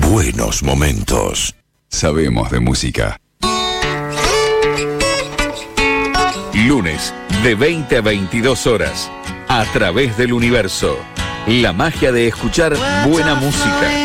buenos momentos. Sabemos de música. Lunes, de 20 a 22 horas. A través del universo. La magia de escuchar buena música.